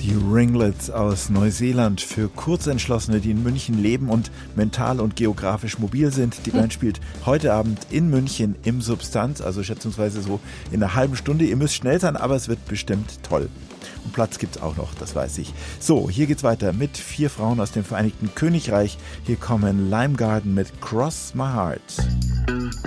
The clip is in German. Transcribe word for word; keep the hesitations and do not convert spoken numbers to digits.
Die Ringlets aus Neuseeland für Kurzentschlossene, die in München leben und mental und geografisch mobil sind. Die Band spielt heute Abend in München im Substanz, also schätzungsweise so in einer halben Stunde. Ihr müsst schnell sein, aber es wird bestimmt toll. Und Platz gibt's auch noch, das weiß ich. So, hier geht's weiter mit vier Frauen aus dem Vereinigten Königreich. Hier kommen Lime Garden mit Cross My Heart.